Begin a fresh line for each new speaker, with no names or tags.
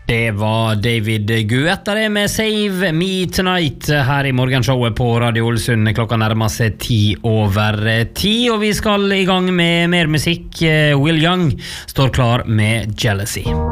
Det var David Guetta det med Save Me Tonight her i morgenshowet på Radio Ålesund. Klokka nærmer seg 10:10, og vi skal i gang med mer musikk. Will Young står klar med Jealousy.